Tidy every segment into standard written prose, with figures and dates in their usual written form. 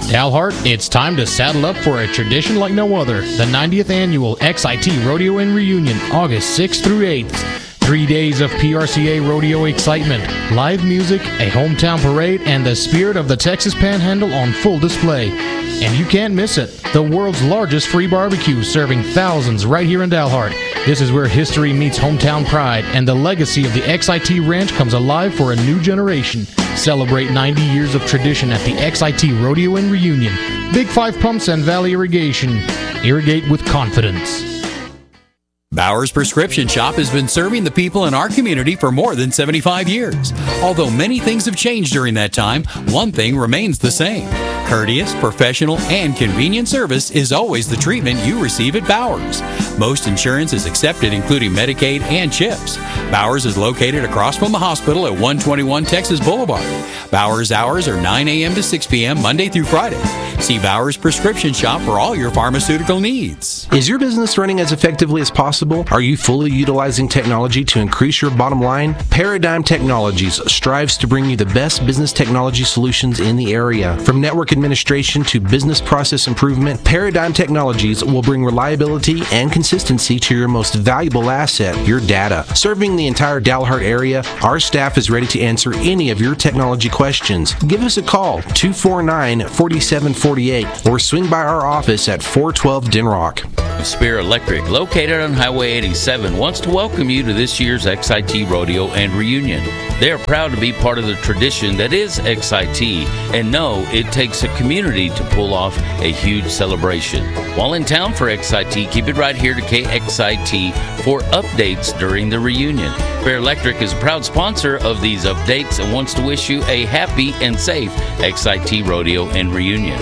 Dalhart, it's time to saddle up for a tradition like no other. The 90th Annual XIT Rodeo and Reunion, August 6th through 8th. 3 days of PRCA rodeo excitement, live music, a hometown parade, and the spirit of the Texas Panhandle on full display. And you can't miss it. The world's largest free barbecue, serving thousands right here in Dalhart. This is where history meets hometown pride, and the legacy of the XIT Ranch comes alive for a new generation. Celebrate 90 years of tradition at the XIT Rodeo and Reunion. Big Five Pumps and Valley Irrigation. Irrigate with confidence. Bowers Prescription Shop has been serving the people in our community for more than 75 years. Although many things have changed during that time, one thing remains the same. Courteous, professional, and convenient service is always the treatment you receive at Bowers. Most insurance is accepted, including Medicaid and CHIPS. Bowers is located across from the hospital at 121 Texas Boulevard. Bowers hours are 9 a.m. to 6 p.m. Monday through Friday. See Bowers Prescription Shop for all your pharmaceutical needs. Is your business running as effectively as possible? Are you fully utilizing technology to increase your bottom line? Paradigm Technologies strives to bring you the best business technology solutions in the area. From network administration to business process improvement, Paradigm Technologies will bring reliability and consistency to your most valuable asset, your data. Serving the entire Dalhart area, our staff is ready to answer any of your technology questions. Give us a call, 249-4748, or swing by our office at 412 Denrock. Spear Electric, located on Highway 87, wants to welcome you to this year's XIT Rodeo and Reunion. They are proud to be part of the tradition that is XIT and know it takes a community to pull off a huge celebration. While in town for XIT, keep it right here to KXIT for updates during the reunion. Spear Electric is a proud sponsor of these updates and wants to wish you a happy and safe XIT Rodeo and Reunion.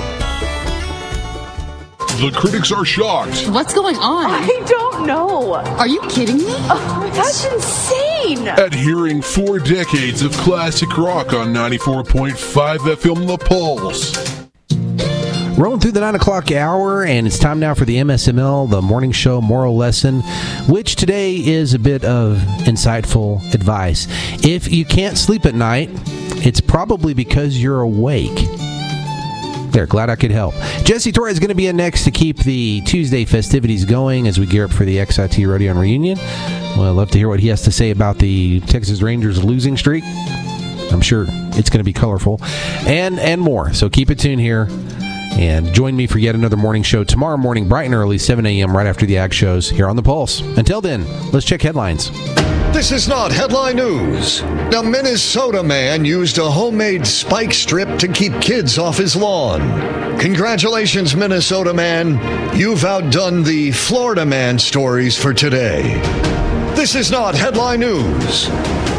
The critics are shocked. What's going on? I don't know. Are you kidding me? Oh, that's insane. At hearing 4 decades of classic rock on 94.5 FM The Pulse. Rolling through the 9 o'clock hour, and it's time now for the MSML, the morning show moral lesson, which today is a bit of insightful advice. If you can't sleep at night, it's probably because you're awake. There, glad I could help. Jesse Torres is going to be in next to keep the Tuesday festivities going as we gear up for the XIT Rodeo and Reunion. Well, I'd love to hear what he has to say about the Texas Rangers losing streak. I'm sure it's going to be colorful and more. So keep it tuned here and join me for yet another morning show tomorrow morning, bright and early, 7 a.m. right after the Ag shows here on The Pulse. Until then, let's check headlines. This is not headline news. A Minnesota man used a homemade spike strip to keep kids off his lawn. Congratulations, Minnesota man. You've outdone the Florida man stories for today. This is not headline news.